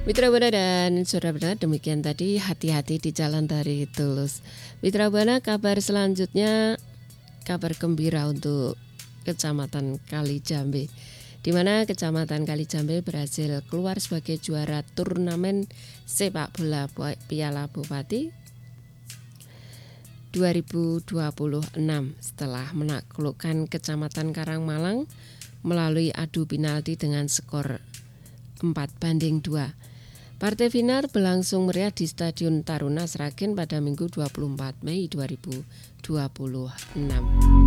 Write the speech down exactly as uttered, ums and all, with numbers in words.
Mitra Buana dan Saudara Buana, demikian tadi hati-hati di jalan dari Tulus. Mitra Buana, kabar selanjutnya kabar gembira untuk Kecamatan Kalijambe, di mana Kecamatan Kalijambe berhasil keluar sebagai juara turnamen sepak bola Piala Bupati dua ribu dua puluh enam setelah menaklukkan Kecamatan Karangmalang melalui adu penalti dengan skor empat banding dua. Partai final berlangsung meriah di Stadion Taruna Sragen pada Minggu dua puluh empat Mei dua ribu dua puluh enam.